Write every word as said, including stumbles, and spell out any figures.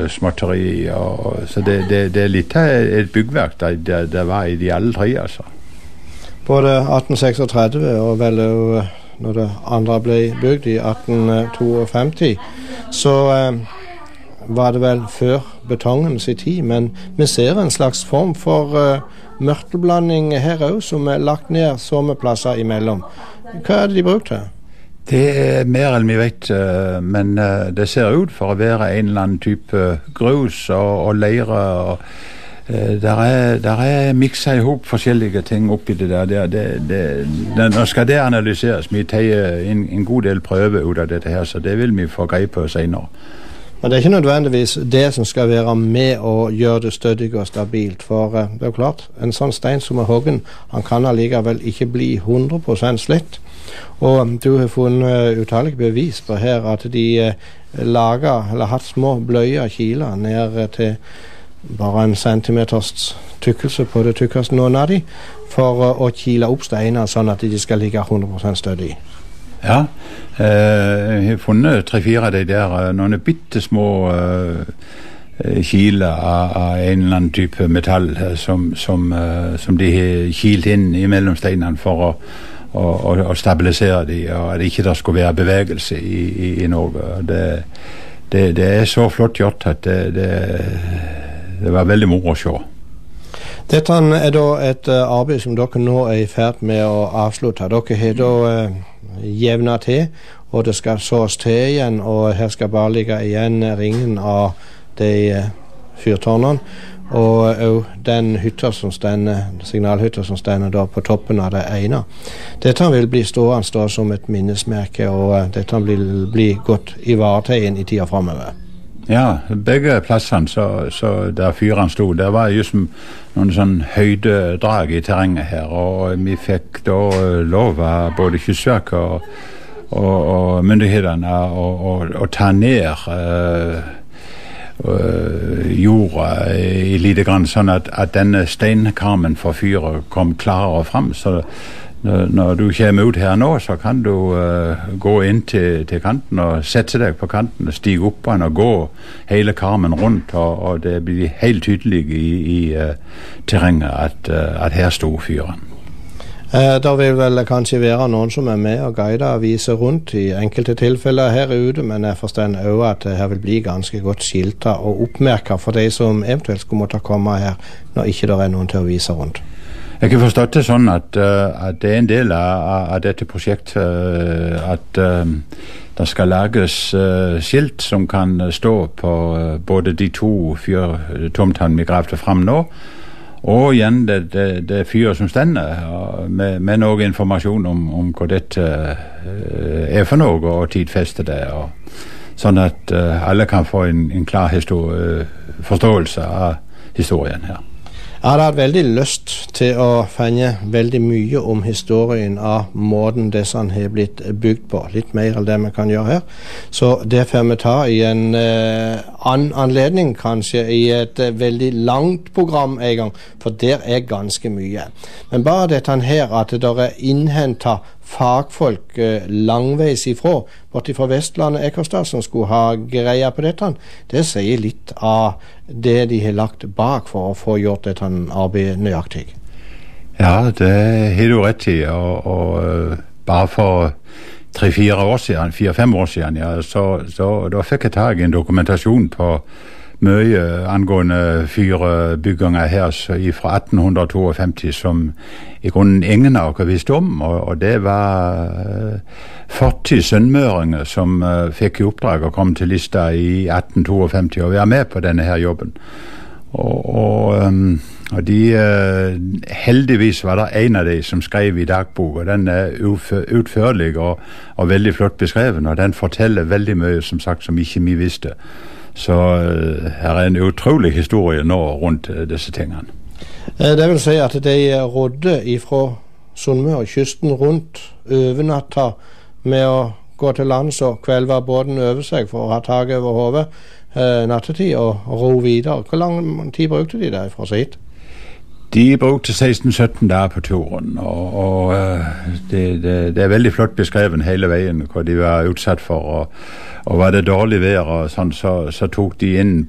småtteri, og, så det, det, det er litt av et byggverk det, det, det var i de alle tre, altså. Både atten seksogtredve og vel når det andre ble bygd i atten femtito, så eh, var det vel før betongens i tid, men vi ser en slags form for eh, mørtelblanding her også, som er lagt ned sommerplasser imellom. Hva er det de brukt til? Det er mer enn vi vet, men det ser ut for å være en eller annen type grus og, og leire. Og, der er, der er mikset ihop forskjellige ting oppi det der. Det, det, det, det, nå skal det analyseres. Vi tar en, en god del prøve ut av dette her, så det vil vi få greie på senere. Men det er ikke nødvendigvis det som skal være med å gjøre det stødig og stabilt, for uh, det er jo klart, en sånn stein som er hoggen, han kan allikevel ikke bli hundre prosent slitt. Og du har funnet uh, utallige bevis på her at de uh, lager, eller hatt små bløyer kiler ned uh, til bare en centimeters tykkelse på det tykkeste noen av de, for uh, å kile opp steiner sånn at de skal ligge hundre prosent stødig. Ja, eh, jeg har funnet tre-fire av de der, noen bittesmå eh, kiler av, av en eller annen type metall som, som, eh, som de har kilt inn i mellomsteinene for å, å, å, å stabilisere de, og at ikke det skulle være bevegelse i, i, i noe. Det, det, det er så flott gjort at det, det, det var veldig moro å se. Dette er da et uh, arbeid som dere nå er i ferd med å avslutte. Dere har da uh, jevna til, og det skal sås til igjen, og her skal bare ligge igjen ringen av de uh, fyrtårnene, og uh, den hytta som stender, signalhytta som stender da på toppen av det ene. Dette vil bli stående stå som et minnesmerke, og uh, dette vil bli godt ivaretatt i tida fremover. Ja, begge plassene så, så der fyrene stod, det var just noen sånn høydedrag i terrenget her, og vi fikk da lov av både Kystverket og, og, og myndighetene å, å, å ta ned uh, uh, jorda i lite grann, sånn at, at denne steinkarmen for fyret kom klarere frem. Så når du kommer ut her nå, så kan du uh, gå inn til, til kanten og sette deg på kanten og stige opp på den og gå hele karmen rundt, og, og det blir helt tydelig i, i uh, terrenget at, uh, at her stod fyren. Eh, det vil vel kanskje være noen som er med og guider og viser rundt i enkelte tilfeller her ute, men jeg forstår også at det her vil bli ganske godt skiltet og oppmerket for de som eventuelt skulle måtte komme her når ikke det er noen til å vise rundt. Jeg har forstått det sånn at, uh, at det er en del av, av dette prosjektet uh, at uh, det skal lages uh, skilt som kan stå på uh, både de to fyrtomtene vi gravde frem nå, og igjen det, det, det fyret som stender, uh, med, med noe informasjon om, om hva dette uh, er for noe, og tidfeste det, og, sånn at uh, alle kan få en, en klar histori- forståelse av historien her. Jeg hadde hatt veldig lyst til å finne veldig mye om historien av måten disse har blitt bygd på. Litt mer enn det vi kan gjøre her. Så det får vi ta i en eh, annen anledning, kanskje i et eh, veldig langt program en gang, for der er ganske mye. Men bare dette her, at det er innhentet fagfolk eh, langveis ifra, borte fra Vestlandet, Ekkerstad, som skulle ha greia på dette, det sier litt av det de har lagt bak for å få gjort dette arbeidet nøyaktig. Ja, det har du rett i, og, og bare for tre-fire år siden, fire-fem år siden, ja, så, så da fikk jeg tag i en dokumentasjon på mye angående fyrbygginger her fra atten femtito som i grunnen ingen av dere visste om, og, og det var førti sunnmøringer som uh, fikk i oppdrag å komme til lista i atten femtito og være med på denne her jobben. Og, og, um, og de, uh, heldigvis var det en av de som skrev i dagbok, og den er utførlig og, og veldig flott beskreven, og den forteller veldig mye, som sagt, som ikke vi visste. Så uh, her er en utrolig historie nå rundt uh, disse tingene. Det vil si at de rådde ifra Sunnmøre, kysten rundt, overnatta med å gå til lands og kvelve båten over seg for å ha tak over hodet eh, nattetid og ro videre. Hvor lang tid brukte de der fra sitt? De brukte seksten sytten dager på turen, og, og det, det, det er veldig flott beskrevet hele veien hva de var utsatt for, og, og var det dårlig vær og sånn, så, så tok de inn